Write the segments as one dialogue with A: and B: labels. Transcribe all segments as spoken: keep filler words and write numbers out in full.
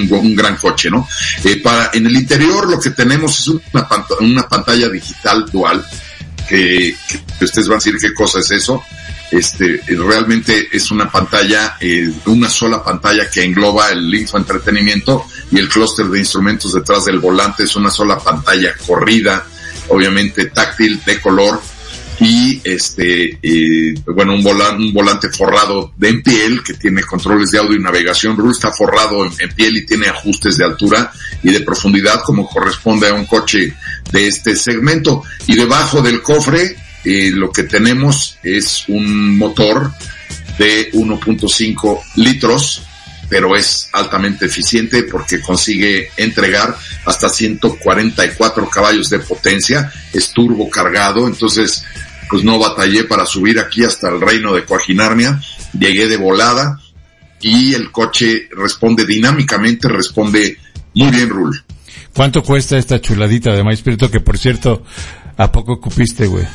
A: un, un gran coche, ¿no? Eh, para, en el interior lo que tenemos es una, pant- una pantalla digital dual, que, que ustedes van a decir qué cosa es eso. Este, realmente es una pantalla, eh, una sola pantalla que engloba el infoentretenimiento y el clúster de instrumentos detrás del volante. Es una sola pantalla corrida, obviamente táctil, de color, y este, eh, bueno, un volante, un volante forrado de en piel que tiene controles de audio y navegación. Rull está forrado en, en piel y tiene ajustes de altura y de profundidad como corresponde a un coche de este segmento. Y debajo del cofre, Eh, lo que tenemos es un motor de uno punto cinco litros, pero es altamente eficiente porque consigue entregar hasta ciento cuarenta y cuatro caballos de potencia, es turbo cargado. Entonces pues no batallé para subir aquí hasta el reino de Coaginarnia, llegué de volada y el coche responde dinámicamente, responde muy bien, Rull.
B: ¿Cuánto cuesta esta chuladita de maíz prieto que, por cierto, a poco cupiste, güey?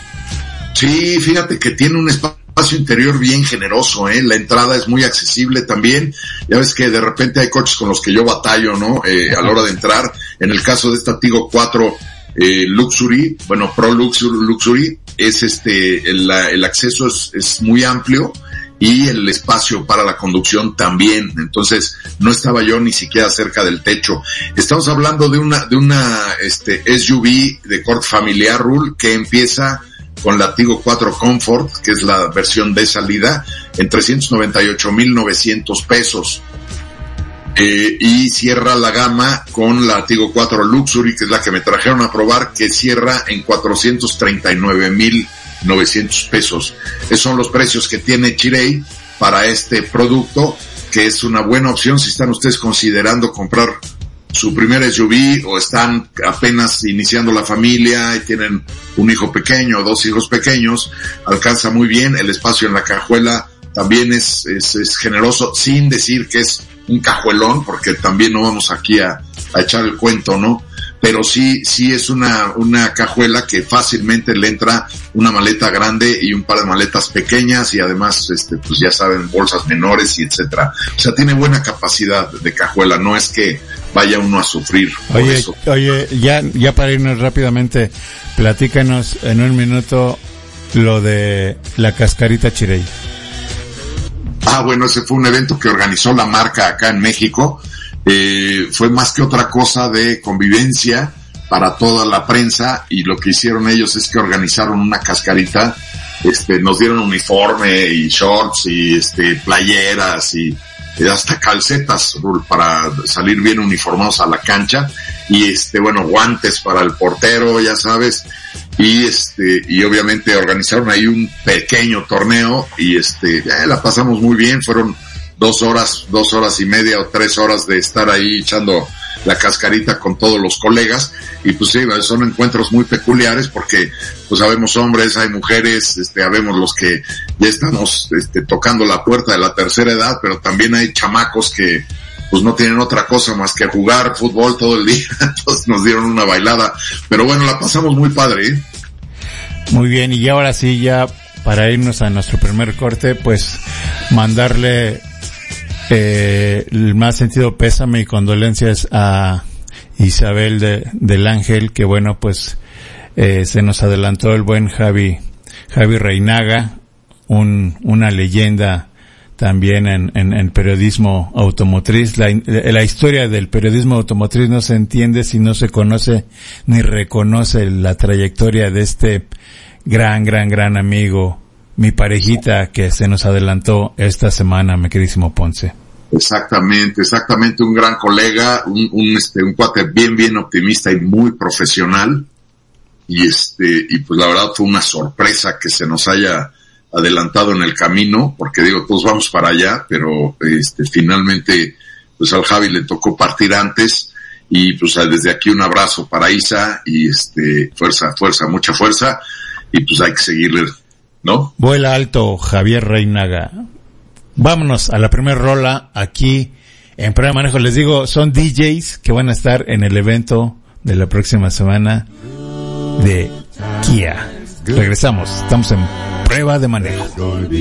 A: Sí, fíjate que tiene un espacio interior bien generoso, ¿eh? La entrada es muy accesible también. Ya ves que de repente hay coches con los que yo batallo, ¿no? Eh, a la hora de entrar. En el caso de esta Tigo cuatro eh, Luxury, bueno, Pro Luxury, Luxury es este, el, el acceso es, es muy amplio y el espacio para la conducción también. Entonces, no estaba yo ni siquiera cerca del techo. Estamos hablando de una, de una, este, S U V de corte familiar, Rull, que empieza con la Tigo cuatro Comfort, que es la versión de salida, en trescientos noventa y ocho mil novecientos pesos. Eh, y cierra la gama con la Tigo cuatro Luxury, que es la que me trajeron a probar, que cierra en cuatrocientos treinta y nueve mil novecientos pesos. Esos son los precios que tiene Chery para este producto, que es una buena opción si están ustedes considerando comprar su primer S U V o están apenas iniciando la familia y tienen un hijo pequeño o dos hijos pequeños. Alcanza muy bien, el espacio en la cajuela también es, es, es generoso, sin decir que es un cajuelón, porque también no vamos aquí a, a echar el cuento, ¿no? Pero sí, sí es una, una cajuela que fácilmente le entra una maleta grande y un par de maletas pequeñas y además, este, pues ya saben, bolsas menores y etcétera. O sea, tiene buena capacidad de cajuela, no es que vaya uno a sufrir por
B: oye,
A: eso.
B: Oye, ya, ya para irnos rápidamente, platícanos en un minuto lo de la cascarita Chery.
A: Ah, bueno, ese fue un evento que organizó la marca acá en México. Eh, fue más que otra cosa de convivencia para toda la prensa, y lo que hicieron ellos es que organizaron una cascarita, este, nos dieron uniforme y shorts y este, playeras y, y hasta calcetas para salir bien uniformados a la cancha, y este, bueno, guantes para el portero, ya sabes, y este, y obviamente organizaron ahí un pequeño torneo y este, ya la pasamos muy bien. Fueron dos horas, dos horas y media o tres horas de estar ahí echando la cascarita con todos los colegas, y pues sí, son encuentros muy peculiares porque pues habemos hombres, hay mujeres, este, habemos los que ya estamos este, tocando la puerta de la tercera edad, pero también hay chamacos que pues no tienen otra cosa más que jugar fútbol todo el día. Entonces nos dieron una bailada, pero bueno, la pasamos muy padre, ¿eh?
B: Muy bien, y ahora sí, ya para irnos a nuestro primer corte, pues mandarle eh, el más sentido pésame y condolencias a Isabel de, del Ángel, que bueno, pues eh, se nos adelantó el buen Javi, Javi Reinaga, un, una leyenda también en, en, en periodismo automotriz. La, la historia del periodismo automotriz no se entiende si no se conoce ni reconoce la trayectoria de este gran, gran, gran amigo, mi parejita que se nos adelantó esta semana, mi queridísimo Ponce.
A: Exactamente, exactamente, un gran colega, un, un este, un cuate bien, bien optimista y muy profesional, y este, y pues la verdad fue una sorpresa que se nos haya adelantado en el camino, porque digo, todos vamos para allá, pero este, finalmente, pues al Javi le tocó partir antes, y pues desde aquí un abrazo para Isa, y este, fuerza, fuerza, mucha fuerza, y pues hay que seguirle, ¿no?
B: Vuela alto, Javier Reinaga. Vámonos a la primera rola aquí en Prueba de Manejo. Les digo, son D Js que van a estar en el evento de la próxima semana de Kia. Regresamos, estamos en Prueba de Manejo.